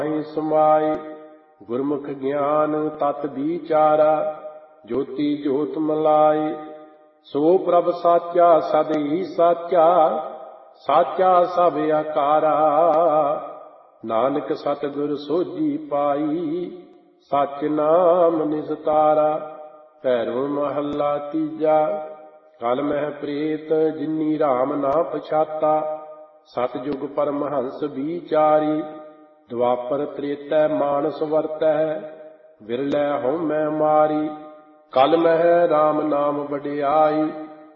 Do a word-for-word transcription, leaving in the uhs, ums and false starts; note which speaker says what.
Speaker 1: ਸਮਾਏ ਗੁਰਮੁਖ ਗਿਆਨ ਤਤ ਵਿਚਾਰਾ ਜੋਤੀ ਜੋਤ ਮਲਾਏ। ਸੋ ਪ੍ਰਭ ਸਾਚਾ ਸਦ ਹੀ ਸਾਚਾ ਸਾਚਾ ਸਭ ਆਕਾਰਾ। ਨਾਨਕ ਸਤਿਗੁਰ ਸੋਝੀ ਪਾਈ ਸਚ ਨਾਮ ਨਿਸਤਾਰਾ। ਭੈਰਵ ਮਹੱਲਾ ਤੀਜਾ। ਕਲ ਮਹਿ ਪ੍ਰੇਤ ਜਿਨੀ ਰਾਮ ਨਾ ਪਛਾਤਾ। ਸਤਿਯੁਗ ਪਰਮਹੰਸ ਵਿਚਾਰੀ। ਦੁਆਪਰ ਤ੍ਰੇਤੈ ਮਾਨਸ ਵਰਤੈ ਵਿਰਲੇ ਹਉਮੈ ਮਾਰੀ। ਕਲ ਮਹਿ ਰਾਮ ਨਾਮ ਵਡਿਆਈ